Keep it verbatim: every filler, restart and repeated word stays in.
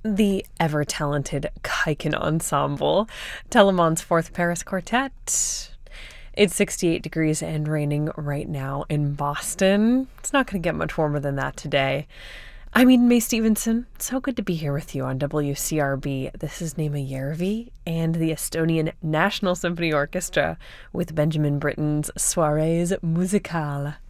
the ever-talented Kaiken Ensemble, Telemann's Fourth Paris Quartet. It's sixty-eight degrees and raining right now in Boston. It's not going to get much warmer than that today. I'm Eden Mae Stevenson. So good to be here with you on W C R B. This is Neema Järvi and the Estonian National Symphony Orchestra with Benjamin Britten's Soirées Musicales.